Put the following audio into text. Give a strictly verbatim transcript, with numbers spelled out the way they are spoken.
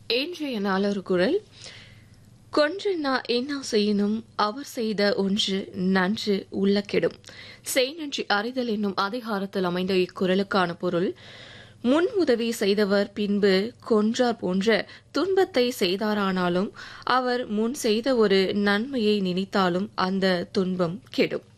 இன்றைய நாளொரு குரல். கொன்றென்னா என்ன செய்யினும் அவர் செய்த ஒன்று நன்று உள்ள கெடும். செய் நன்றி அறிதல் என்னும் அதிகாரத்தில் அமைந்த இக்குறளுக்கான பொருள், முன் உதவி செய்தவர் பின்பு கொன்றார் போன்ற துன்பத்தை செய்தாரானாலும் அவர் முன் செய்த ஒரு நன்மையை நினைத்தாலும் அந்த துன்பம் கெடும்.